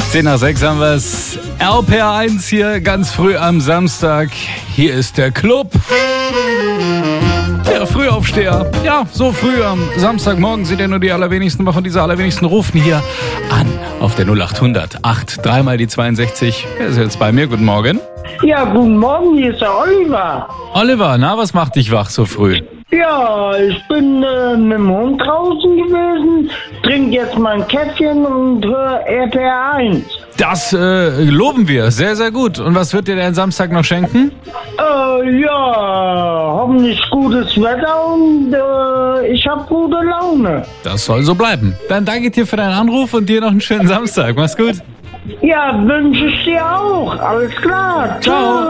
10:06 haben wir es. RPR1 hier ganz früh am Samstag. Hier ist der Club. Der Frühaufsteher. Ja, so früh am Samstagmorgen sind ja nur die allerwenigsten, aber von dieser allerwenigsten rufen hier an auf der 0800 8 3 die 62. Wer ist jetzt bei mir? Guten Morgen. Ja, guten Morgen, hier ist der Oliver. Oliver, na, was macht dich wach so früh? Ja, ich bin mit dem Hund draußen gewesen, trinke jetzt mein Käffchen und höre RPR 1. Das loben wir. Sehr, sehr gut. Und was wird dir denn Samstag noch schenken? Ja, hoffentlich gutes Wetter und ich habe gute Laune. Das soll so bleiben. Dann danke dir für deinen Anruf und dir noch einen schönen Samstag. Mach's gut. Ja, wünsche ich dir auch. Alles klar. Ciao.